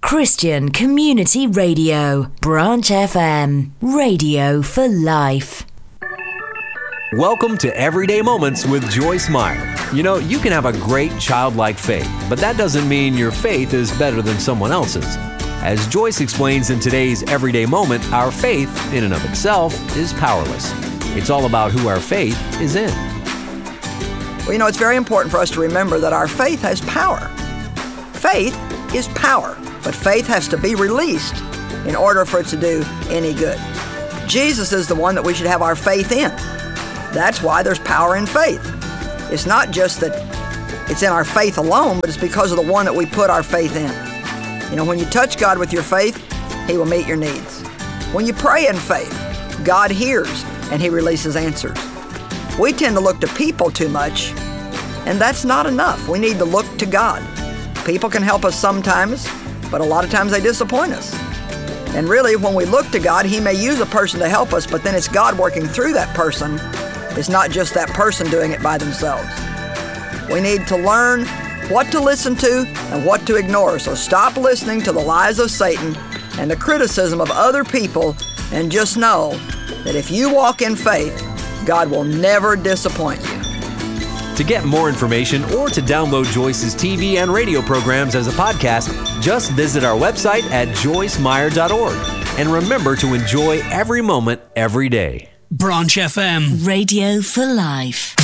Christian Community Radio, Branch FM, radio for life. Welcome to Everyday Moments with Joyce Meyer. You know, you can have a great childlike faith, but that doesn't mean your faith is better than someone else's. As Joyce explains in today's Everyday Moment, our faith, in and of itself, is powerless. It's all about who our faith is in. Well, you know, it's very important for us to remember that our faith has power. Faith is power, but faith has to be released in order for it to do any good. Jesus is the one that we should have our faith in. That's why there's power in faith. It's not just that it's in our faith alone, but it's because of the one that we put our faith in. You know, when you touch God with your faith, He will meet your needs. When you pray in faith, God hears and He releases answers. We tend to look to people too much, and that's not enough. We need to look to God. People can help us sometimes, but a lot of times they disappoint us. And really, when we look to God, He may use a person to help us, but then it's God working through that person. It's not just that person doing it by themselves. We need to learn what to listen to and what to ignore. So stop listening to the lies of Satan and the criticism of other people, and just know that if you walk in faith, God will never disappoint you. To get more information or to download Joyce's TV and radio programs as a podcast, just visit our website at joycemeyer.org. And remember to enjoy every moment, every day. Branch FM. Radio for life.